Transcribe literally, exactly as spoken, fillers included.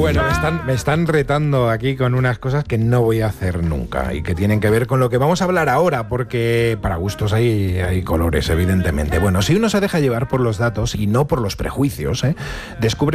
Bueno, me están, me están retando aquí con unas cosas que no voy a hacer nunca y que tienen que ver con lo que vamos a hablar ahora, porque para gustos hay, hay colores, evidentemente. Bueno, si uno se deja llevar por los datos y no por los prejuicios, ¿eh? descubre